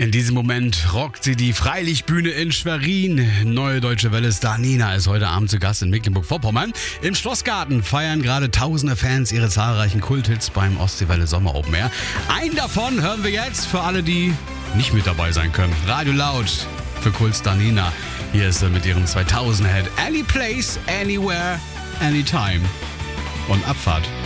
In diesem Moment rockt sie die Freilichtbühne in Schwerin. Neue Deutsche Welle-Star Nina ist heute Abend zu Gast in Mecklenburg-Vorpommern. Im Schlossgarten feiern gerade tausende Fans ihre zahlreichen Kulthits beim Ostseewelle Sommer Open Air. Einen davon hören wir jetzt für alle, die nicht mit dabei sein können. Radio Laut für Kultstar Nina. Hier ist sie mit ihrem 2000er-Hit Any Place, Anywhere, Anytime. Und Abfahrt.